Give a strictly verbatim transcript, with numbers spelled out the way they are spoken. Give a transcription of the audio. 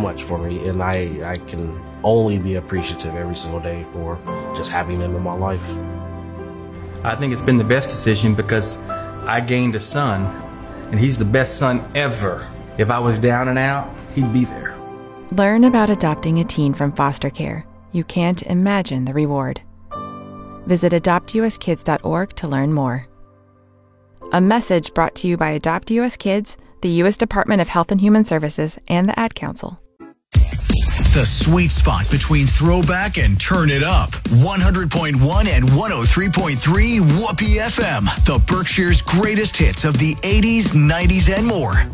much for me, and I, I can only be appreciative every single day for just having them in my life. I think it's been the best decision because I gained a son, and he's the best son ever. If I was down and out, he'd be there. Learn about adopting a teen from foster care. You can't imagine the reward. Visit adopt u s kids dot org to learn more. A message brought to you by Adopt U S Kids, the U S Department of Health and Human Services, and the Ad Council. The sweet spot between throwback and turn it up. one hundred point one and one oh three point three Whoopee F M. The Berkshire's greatest hits of the eighties, nineties, and more.